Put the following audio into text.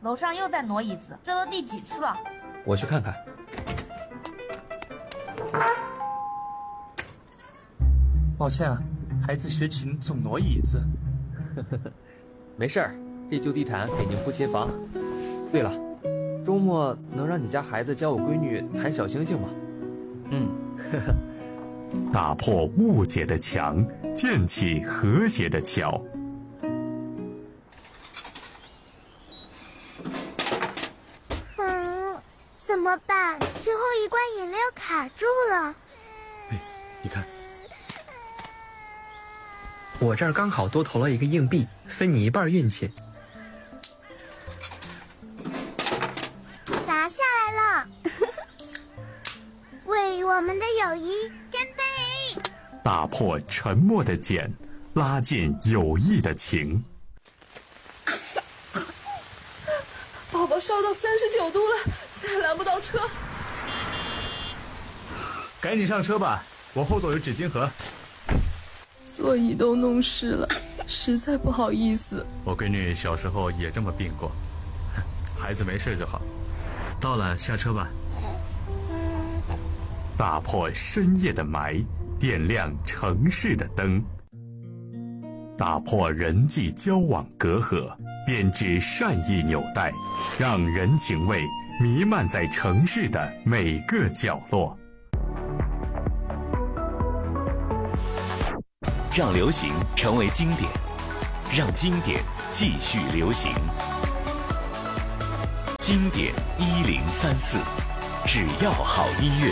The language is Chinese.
楼上又在挪椅子，这都第几次了？ 我去看看。 抱歉啊，孩子学琴总挪椅子。 没事儿，这旧地毯给您铺琴房。对了，周末能让你家孩子教我闺女弹小星星吗？ 打破误解的墙，建起和谐的桥。 怎么办？最后一罐饮料卡住了。 哎，你看， 我这儿刚好多投了一个硬币，分你一半运气。 砸下来了，为我们的友谊干杯！ 打破沉默的茧，拉近友谊的情。 宝宝烧到39度了，再拦不到车。 赶紧上车吧，我后座有纸巾盒。 座椅都弄湿了，实在不好意思。 我闺女小时候也这么病过，孩子没事就好。到了，下车吧。 打破深夜的霾，点亮城市的灯。打破人际交往隔阂，编织善意纽带，让人情味弥漫在城市的每个角落。 让流行成为经典，让经典继续流行。经典1034，只要好音乐。